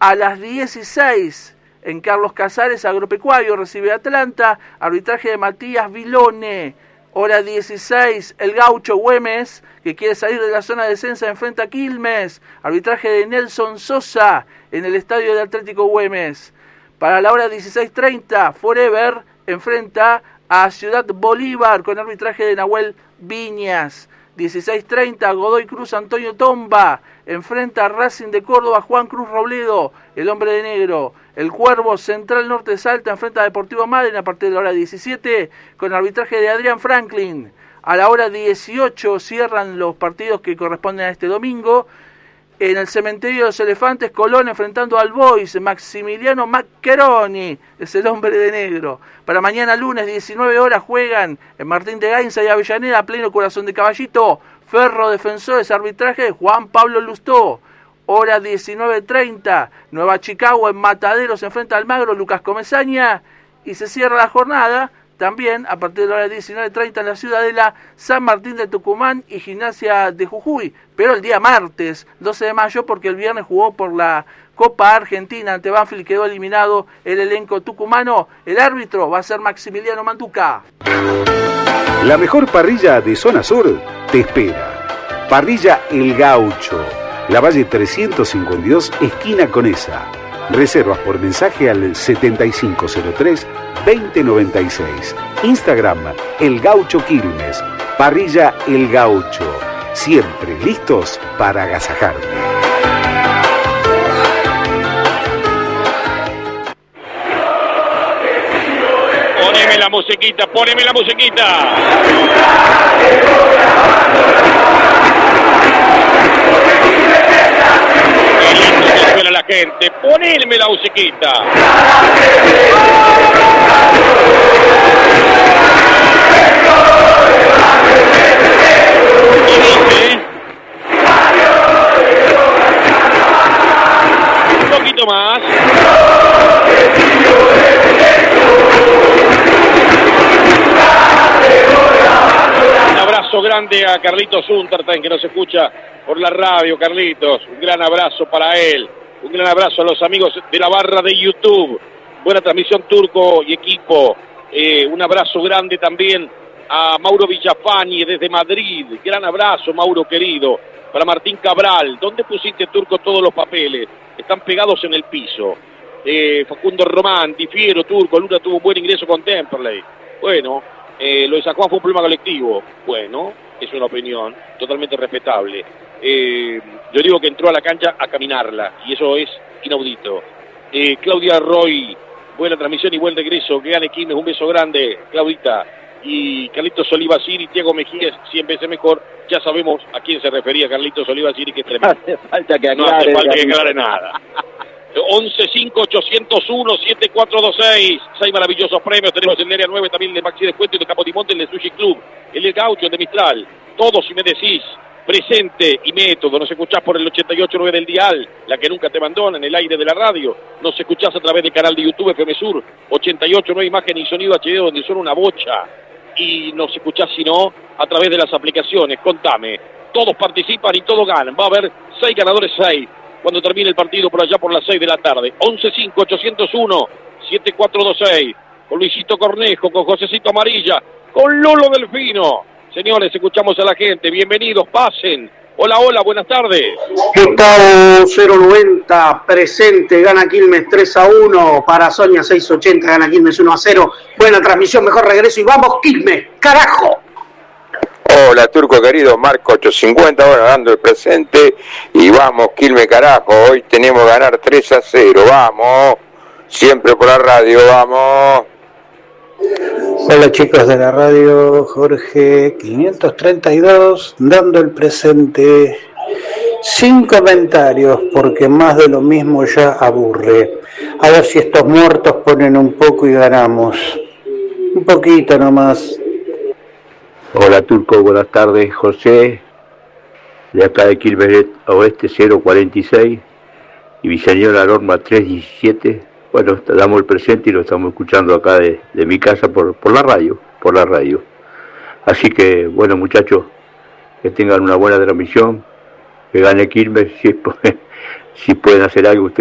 A las 16, en Carlos Casares, Agropecuario recibe a Atlanta, arbitraje de Matías Vilone. Hora 16, el Gaucho Güemes, que quiere salir de la zona de descenso, enfrenta a Quilmes, arbitraje de Nelson Sosa en el estadio de Atlético Güemes. Para la hora 16:30, Forever enfrenta a Ciudad Bolívar con arbitraje de Nahuel Viñas. 16:30, Godoy Cruz Antonio Tomba enfrenta a Racing de Córdoba Juan Cruz Robledo, el hombre de negro. El Cuervo Central Norte de Salta enfrenta a Deportivo Madryn a partir de la hora 17 con arbitraje de Adrián Franklin. A la hora 18 cierran los partidos que corresponden a este domingo. En el Cementerio de los Elefantes, Colón enfrentando al Boys. Maximiliano Maccheroni es el hombre de negro. Para mañana lunes 19 horas juegan en Martín de Gainza y Avellaneda, a pleno Corazón de Caballito. Ferro Defensores, arbitraje de Juan Pablo Lustó. Hora 19:30, Nueva Chicago en Mataderos enfrenta al Magro Lucas Comesaña. Y se cierra la jornada también a partir de la hora 19:30 en la Ciudadela, San Martín de Tucumán y Gimnasia de Jujuy. Pero el día martes, 12 de mayo, porque el viernes jugó por la Copa Argentina ante Banfield y quedó eliminado el elenco tucumano. El árbitro va a ser Maximiliano Manduca. La mejor parrilla de Zona Sur te espera. Parrilla El Gaucho, La Valle 352, esquina Conesa. Reservas por mensaje al 7503-2096. Instagram, El Gaucho Quilmes. Parrilla El Gaucho. Siempre listos para agasajarte. Poneme la musiquita, poneme la musiquita. A la gente, poneme la musiquita. Y dice, un poquito más. Un abrazo grande a Carlitos Unterstein, que nos escucha por la radio. Carlitos, un gran abrazo para él. Un gran abrazo a los amigos de la barra de YouTube. Buena transmisión, Turco y equipo. Un abrazo grande también a Mauro Villafani desde Madrid. Gran abrazo, Mauro querido. Para Martín Cabral. ¿Dónde pusiste, Turco, todos los papeles? Están pegados en el piso. Facundo Román, difiero, Turco. Luna tuvo un buen ingreso con Temperley. Bueno, lo de San Juan fue un problema colectivo. Bueno, es una opinión totalmente respetable. Yo digo que entró a la cancha a caminarla, y eso es inaudito. Claudia Roy, buena transmisión y buen regreso. Que gane Quilmes, un beso grande, Claudita. Y Carlitos Olivaciri y Tiago Mejías, 100 veces mejor. Ya sabemos a quién se refería Carlitos Olivaciri, que es tremendo. No hace falta que no hace falta que aclare nada. 11-5-801-7426. 6 maravillosos premios. Tenemos el Área 9 también de Maxi Descuento y de Capotimonte, el de Sushi Club, el de Gaucho, el de Mistral. Todos, si me decís, presente y método. Nos escuchás por el 88.9 del dial, la que nunca te abandona, en el aire de la radio. Nos escuchás a través del canal de YouTube FM Sur 88.9, imagen y sonido HD, donde son una bocha. Y nos escuchás, si no, a través de las aplicaciones. Contame, todos participan y todos ganan. Va a haber 6 ganadores, 6 cuando termine el partido por allá por las 6 de la tarde. 11-5-801-7426. Con Luisito Cornejo, con Josecito Amarilla, con Lolo Delfino. Señores, escuchamos a la gente. Bienvenidos, pasen. Hola, hola, buenas tardes. Gustavo 090, presente, gana Quilmes 3-1. Para Sonia 680, gana Quilmes 1-0. Buena transmisión, mejor regreso y vamos Quilmes, carajo. Hola, Turco querido, Marco 850, ahora dando el presente. Y vamos, Quilmes, carajo. Hoy tenemos que ganar 3-0, vamos. Siempre por la radio, vamos. Hola chicos de la radio, Jorge 532, dando el presente, sin comentarios, porque más de lo mismo ya aburre. A ver si estos muertos ponen un poco y ganamos. Un poquito nomás. Hola Turco, buenas tardes, José, de acá de Quilmes Oeste 046 y Villanueva Norma 317. Bueno, damos el presente y lo estamos escuchando acá de mi casa por la radio. Así que, bueno muchachos, que tengan una buena transmisión, que gane Quilmes, si pueden hacer algo ustedes.